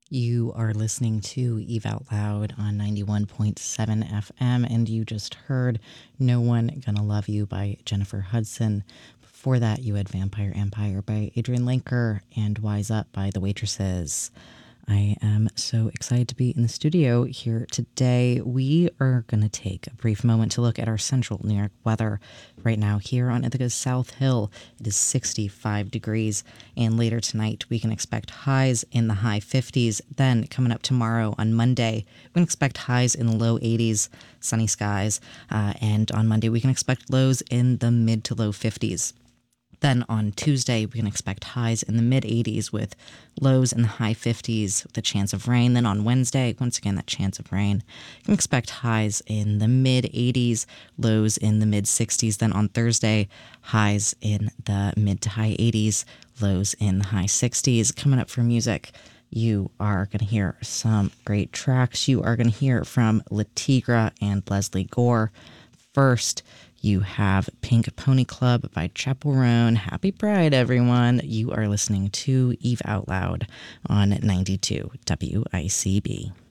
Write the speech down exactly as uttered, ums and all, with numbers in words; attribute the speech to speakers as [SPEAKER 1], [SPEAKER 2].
[SPEAKER 1] You are listening to Eve Out Loud on ninety-one point seven F M, and you just heard No One Gonna Love You by Jennifer Hudson. Before that, you had Vampire Empire by Adrian Linker and Wise Up by The Waitresses. I am so excited to be in the studio here today. We are going to take a brief moment to look at our central New York weather. Right now here on Ithaca's South Hill, it is sixty-five degrees, and later tonight we can expect highs in the high fifties. Then coming up tomorrow on Monday, we can expect highs in the low eighties, sunny skies, uh, and on Monday we can expect lows in the mid to low fifties. Then on Tuesday, we can expect highs in the mid eighties with lows in the high fifties with a chance of rain. Then on Wednesday, once again, that chance of rain. You can expect highs in the mid eighties, lows in the mid sixties. Then on Thursday, highs in the mid to high eighties, lows in the high sixties. Coming up for music, you are going to hear some great tracks. You are going to hear from Le Tigre and Leslie Gore. First, you have Pink Pony Club by Chappell Roan. Happy Pride, everyone. You are listening to Eve Out Loud on ninety-two W I C B.